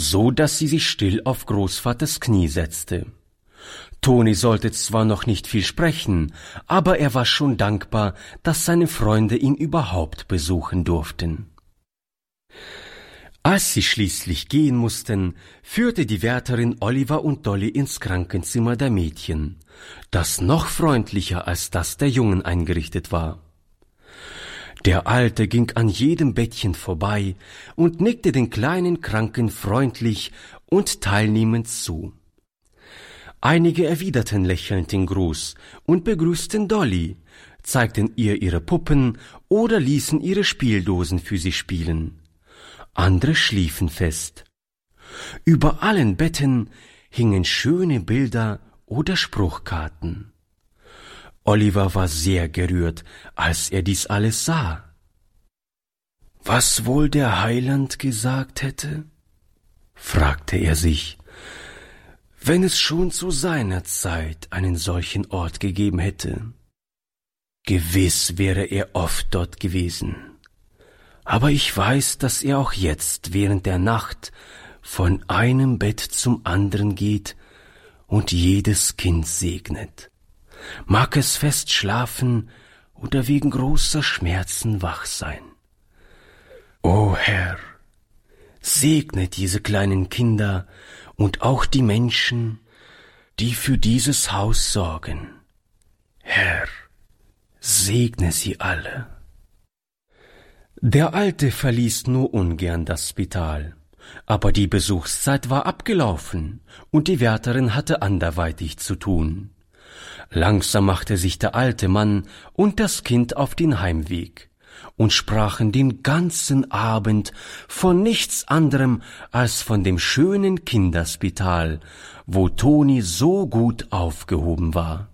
so dass sie sich still auf Großvaters Knie setzte. Toni sollte zwar noch nicht viel sprechen, aber er war schon dankbar, dass seine Freunde ihn überhaupt besuchen durften. Als sie schließlich gehen mussten, führte die Wärterin Oliver und Dolly ins Krankenzimmer der Mädchen, das noch freundlicher als das der Jungen eingerichtet war. Der Alte ging an jedem Bettchen vorbei und nickte den kleinen Kranken freundlich und teilnehmend zu. Einige erwiderten lächelnd den Gruß und begrüßten Dolly, zeigten ihr ihre Puppen oder ließen ihre Spieldosen für sie spielen. Andere schliefen fest. Über allen Betten hingen schöne Bilder oder Spruchkarten. Oliver war sehr gerührt, als er dies alles sah. Was wohl der Heiland gesagt hätte? Fragte er sich, wenn es schon zu seiner Zeit einen solchen Ort gegeben hätte. Gewiss wäre er oft dort gewesen. Aber ich weiß, dass er auch jetzt während der Nacht von einem Bett zum anderen geht und jedes Kind segnet. Mag es fest schlafen oder wegen großer Schmerzen wach sein. O Herr, segne diese kleinen Kinder und auch die Menschen, die für dieses Haus sorgen. Herr, segne sie alle. Der Alte verließ nur ungern das Spital, aber die Besuchszeit war abgelaufen und die Wärterin hatte anderweitig zu tun. Langsam machte sich der alte Mann und das Kind auf den Heimweg und sprachen den ganzen Abend von nichts anderem als von dem schönen Kinderspital, wo Toni so gut aufgehoben war.